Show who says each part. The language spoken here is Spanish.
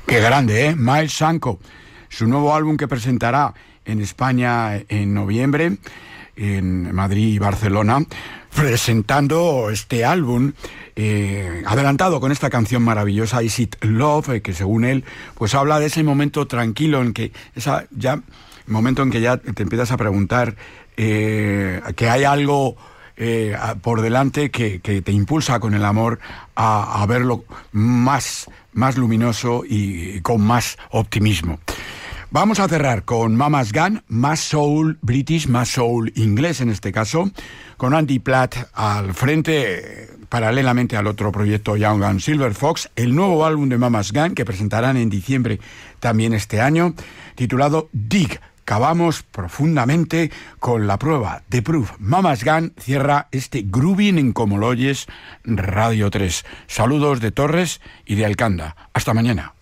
Speaker 1: Qué grande, ¿eh? Miles Sanko, su nuevo álbum que presentará en España en noviembre, en Madrid y Barcelona, presentando este álbum adelantado con esta canción maravillosa, Is It Love, que según él, pues habla de ese momento tranquilo en que momento en que ya te empiezas a preguntar que hay algo por delante que te impulsa con el amor a verlo más luminoso y con más optimismo. Vamos a cerrar con Mama's Gun, más soul british, más soul inglés en este caso, con Andy Platt al frente, paralelamente al otro proyecto Young and Silver Fox, el nuevo álbum de Mama's Gun que presentarán en diciembre también este año, titulado Dig. Cavamos profundamente con la prueba de Proof. Mama's Gun cierra este Grooving en Como lo oyes, Radio 3. Saludos de Torres y de Alcanda. Hasta mañana.